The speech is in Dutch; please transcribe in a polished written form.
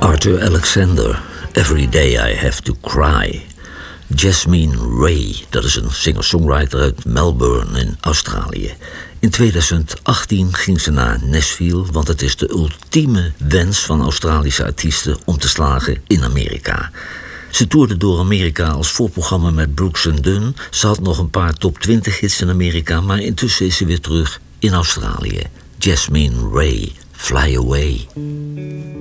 Arthur Alexander, Every Day I Have to Cry. Jasmine Ray, dat is een singer-songwriter uit Melbourne in Australië. In 2018 ging ze naar Nashville, want het is de ultieme wens van Australische artiesten om te slagen in Amerika. Ze toerde door Amerika als voorprogramma met Brooks & Dunn. Ze had nog een paar top 20 hits in Amerika, maar intussen is ze weer terug in Australië. Jasmine Ray, Fly Away.